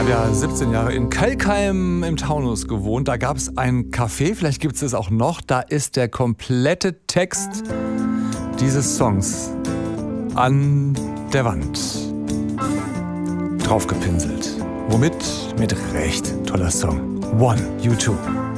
habe ja 17 Jahre in Kelkheim im Taunus gewohnt. Da gab es ein Café, vielleicht gibt es es auch noch. Da ist der komplette Text dieses Songs an der Wand draufgepinselt. Womit? Mit Recht. Toller Song. One, U2.